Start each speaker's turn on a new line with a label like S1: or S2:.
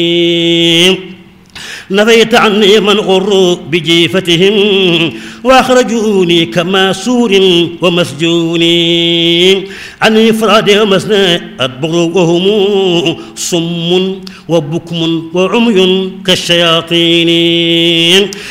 S1: نفيت عني من غر بجيفتهم وأخرجوني كما سور ومسجون عن إفراد ومسنى أدبر وهم صم وبكم وعمي كالشياطين